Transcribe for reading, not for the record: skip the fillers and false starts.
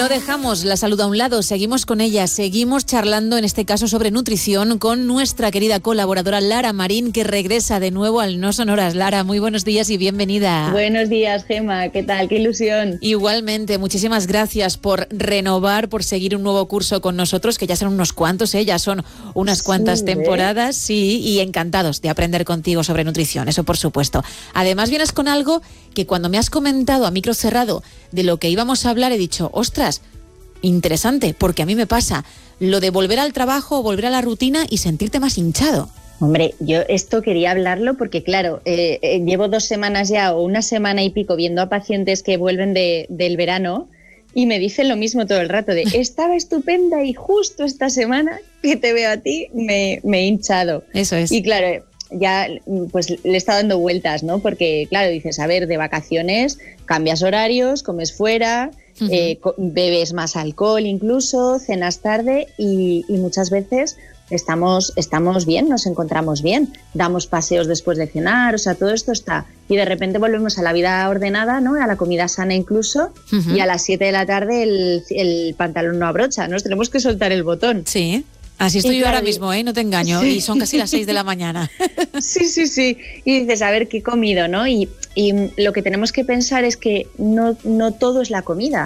No dejamos la salud a un lado, seguimos con ella, seguimos charlando en este caso sobre nutrición con nuestra querida colaboradora Lara Marín, que regresa de nuevo al No Son Horas. Lara, muy buenos días y bienvenida. Buenos días, Gemma, ¿qué tal? ¡Qué ilusión! Igualmente, muchísimas gracias por renovar, por seguir un nuevo curso con nosotros, que ya son unos cuantos, ya son unas cuantas temporadas, sí, y encantados de aprender contigo sobre nutrición, eso por supuesto. Además vienes con algo que cuando me has comentado a micro cerrado de lo que íbamos a hablar, he dicho, ostras, interesante, porque a mí me pasa lo de volver al trabajo, volver a la rutina y sentirte más hinchado. Hombre, yo esto quería hablarlo porque, claro, llevo 2 semanas ya o 1 semana y pico viendo a pacientes que vuelven del verano y me dicen lo mismo todo el rato, de estaba estupenda y justo esta semana que te veo a ti me he hinchado. Eso es. Y claro, ya pues le he estado dando vueltas, ¿no? Porque, claro, dices, a ver, de vacaciones cambias horarios, comes fuera, bebes más alcohol incluso, cenas tarde y muchas veces estamos bien, nos encontramos bien, damos paseos después de cenar, o sea, todo esto está. Y de repente volvemos a la vida ordenada, ¿no? A la comida sana incluso, y a las 7 de la tarde el pantalón no abrocha, nos tenemos que soltar el botón. Sí. Así estoy yo ahora mismo, no te engaño, sí. Y son casi las 6 de la mañana. Sí. Y dices, a ver, ¿qué he comido, no? Y lo que tenemos que pensar es que no todo es la comida.